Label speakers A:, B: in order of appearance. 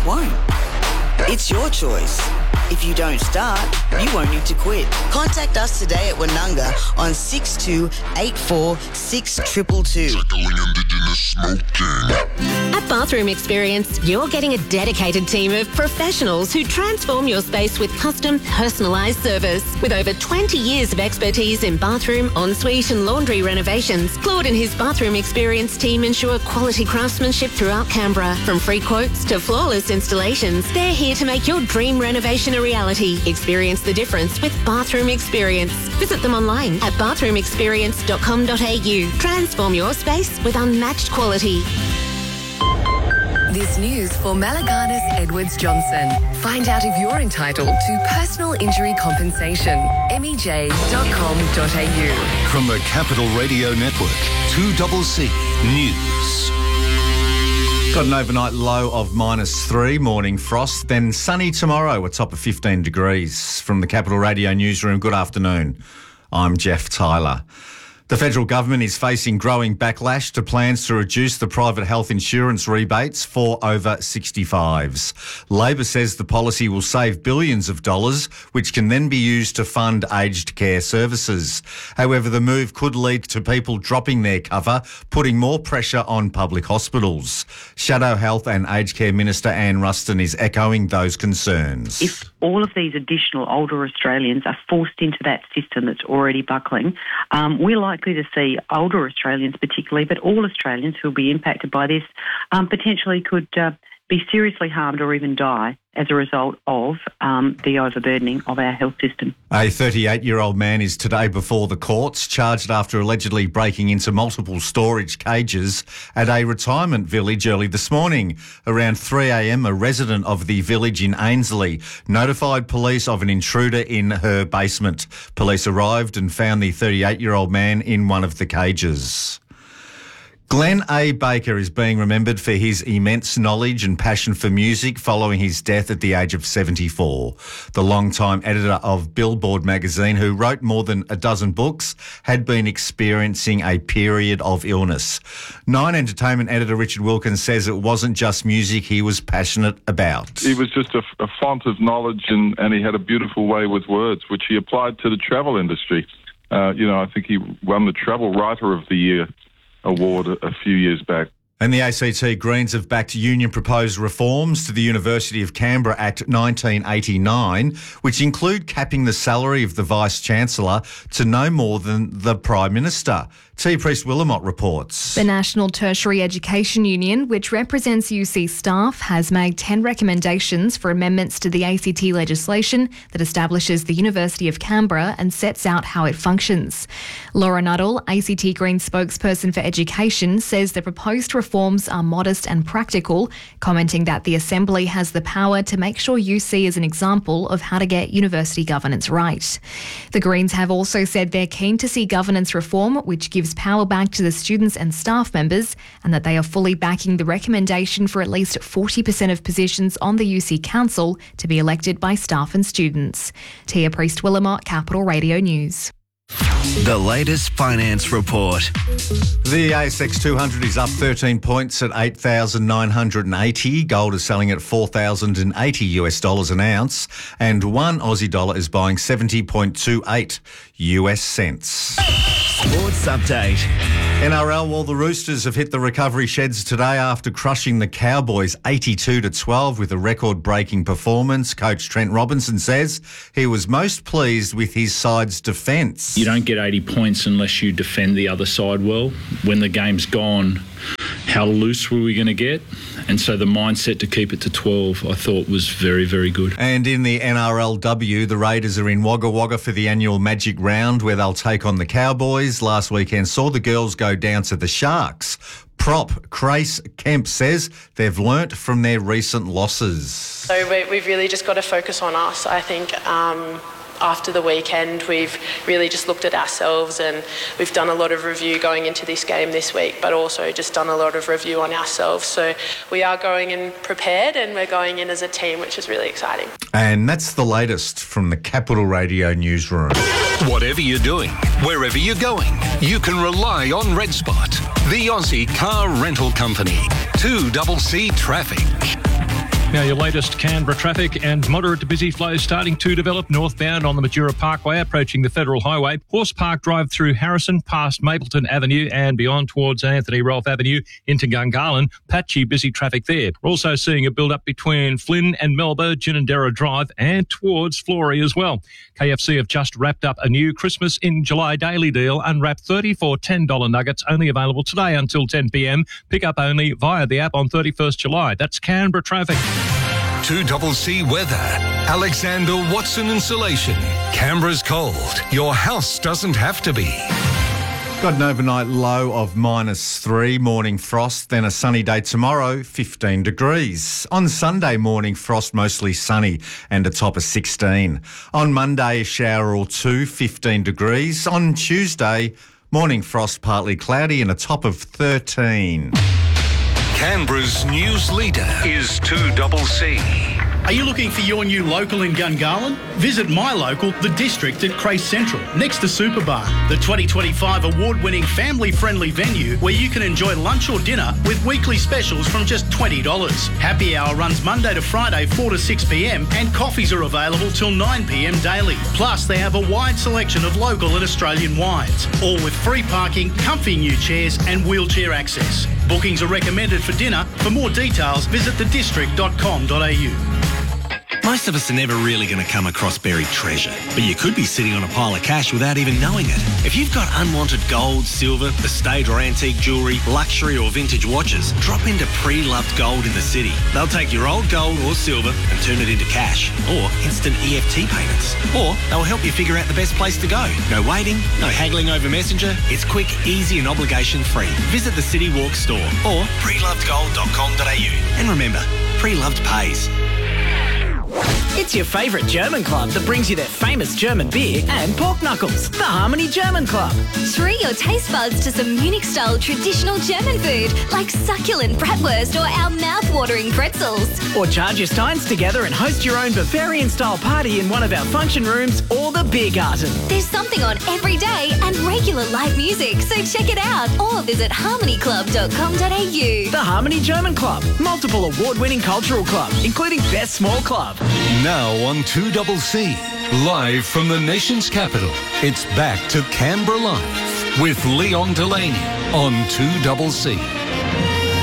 A: won't. It's your choice. If you don't start, you won't need to quit. Contact us today at Wanunga on 6284 6222.
B: At Bathroom Experience, you're getting a dedicated team of professionals who transform your space with custom, personalised service. With over 20 years of expertise in bathroom, ensuite and laundry renovations, Claude and his Bathroom Experience team ensure quality craftsmanship throughout Canberra. From free quotes to flawless installations, they're here to make your dream renovation a reality. Experience the difference with Bathroom Experience. Visit them online at bathroomexperience.com.au. Transform your space with unmatched quality.
C: This news for Malaganas Edwards Johnson. Find out if you're entitled to personal injury compensation. MEJ.com.au.
D: From the Capital Radio Network, 2CC News.
E: Got an overnight low of -3, morning frost, then sunny tomorrow, a top of 15 degrees. From the Capital Radio Newsroom, good afternoon. I'm Jeff Tyler. The federal government is facing growing backlash to plans to reduce the private health insurance rebates for over 65s. Labor says the policy will save billions of dollars, which can then be used to fund aged care services. However, the move could lead to people dropping their cover, putting more pressure on public hospitals. Shadow Health and Aged Care Minister Anne Ruston is echoing those concerns.
F: If all of these additional older Australians are forced into that system that's already buckling, we're likely to see older Australians particularly, but all Australians who will be impacted by this potentially could be seriously harmed or even die as a result of the overburdening of our health system.
E: A 38-year-old man is today before the courts, charged after allegedly breaking into multiple storage cages at a retirement village early this morning. Around 3 a.m, a resident of the village in Ainslie notified police of an intruder in her basement. Police arrived and found the 38-year-old man in one of the cages. Glenn A. Baker is being remembered for his immense knowledge and passion for music following his death at the age of 74. The longtime editor of Billboard magazine, who wrote more than a dozen books, had been experiencing a period of illness. Nine Entertainment editor Richard Wilkins says it wasn't just music he was passionate about.
G: He was just a font of knowledge and he had a beautiful way with words, which he applied to the travel industry. I think he won the Travel Writer of the Year award a few years back.
E: And the ACT Greens have backed union-proposed reforms to the University of Canberra Act 1989, which include capping the salary of the Vice-Chancellor to no more than the Prime Minister. T. Priest-Willamott reports.
H: The National Tertiary Education Union, which represents UC staff, has made 10 recommendations for amendments to the ACT legislation that establishes the University of Canberra and sets out how it functions. Laura Nuttall, ACT Greens spokesperson for education, says the proposed reforms are modest and practical, commenting that the Assembly has the power to make sure UC is an example of how to get university governance right. The Greens have also said they're keen to see governance reform, which gives power back to the students and staff members, and that they are fully backing the recommendation for at least 40% of positions on the UC Council to be elected by staff and students. Tia Priest-Willamott, Capital Radio News.
D: The latest finance report.
E: The ASX 200 is up 13 points at 8,980. Gold is selling at $4,080 an ounce, and one Aussie dollar is buying 70.28 US cents.
D: Sports update.
E: NRL, well, the Roosters have hit the recovery sheds today after crushing the Cowboys 82-12 with a record-breaking performance. Coach Trent Robinson says he was most pleased with his side's defence.
I: You don't get 80 points unless you defend the other side well. When the game's gone, how loose were we going to get? And so the mindset to keep it to 12, I thought, was very, very good.
E: And in the NRLW, the Raiders are in Wagga Wagga for the annual Magic Round, where they'll take on the Cowboys. Last weekend saw the girls go down to the Sharks. Prop Crace Kemp says they've learnt from their recent losses.
J: So we've really just got to focus on us. I think after the weekend, we've really just looked at ourselves, and we've done a lot of review going into this game this week, but also just done a lot of review on ourselves. So we are going in prepared, and we're going in as a team, which is really exciting.
E: And that's the latest from the Capital Radio Newsroom.
D: Whatever you're doing, wherever you're going, you can rely on Red Spot, the Aussie car rental company. 2CC Traffic.
K: Now, your latest Canberra traffic and moderate to busy flows starting to develop northbound on the Majura Parkway, approaching the Federal Highway. Horse Park Drive through Harrison, past Mapleton Avenue and beyond towards Anthony Rolfe Avenue into Gungahlin. Patchy busy traffic there. We're also seeing a build-up between Flynn and Melba, Ginninderra Drive and towards Flory as well. KFC have just wrapped up a new Christmas in July daily deal. Unwrap 34 $10 nuggets, only available today until 10 p.m. Pick up only via the app on 31st July. That's Canberra traffic.
D: 2CC Weather. Alexander Watson Insulation. Canberra's cold. Your house doesn't have to be.
E: Got an overnight low of -3, morning frost, then a sunny day tomorrow, 15 degrees. On Sunday, morning frost, mostly sunny and a top of 16. On Monday, a shower or two, 15 degrees. On Tuesday, morning frost, partly cloudy and a top of 13.
D: Canberra's news leader is 2CC.
L: Are you looking for your new local in Gungahlin? Visit my local, The District at Crace Central, next to Superbar, the 2025 award-winning family-friendly venue where you can enjoy lunch or dinner with weekly specials from just $20. Happy hour runs Monday to Friday 4 to 6 p.m. and coffees are available till 9 p.m. daily. Plus, they have a wide selection of local and Australian wines, all with free parking, comfy new chairs and wheelchair access. Bookings are recommended for dinner. For more details, visit thedistrict.com.au.
M: Most of us are never really going to come across buried treasure, but you could be sitting on a pile of cash without even knowing it. If you've got unwanted gold, silver, estate or antique jewellery, luxury or vintage watches, drop into Pre-Loved Gold in the city. They'll take your old gold or silver and turn it into cash or instant EFT payments. Or they'll help you figure out the best place to go. No waiting, no haggling over Messenger. It's quick, easy and obligation-free. Visit the City Walk store or prelovedgold.com.au. And remember, Pre-Loved pays.
N: It's your favourite German club that brings you their famous German beer and pork knuckles. The Harmony German Club.
O: Treat your taste buds to some Munich-style traditional German food like succulent bratwurst or our mouth-watering pretzels.
N: Or charge your steins together and host your own Bavarian-style party in one of our function rooms or the beer garden.
O: There's something on every day and regular live music, so check it out or visit harmonyclub.com.au.
N: The Harmony German Club. Multiple award-winning cultural club, including Best Small Club.
D: Now on 2CC, live from the nation's capital, it's back to Canberra Live with Leon Delaney on 2CC.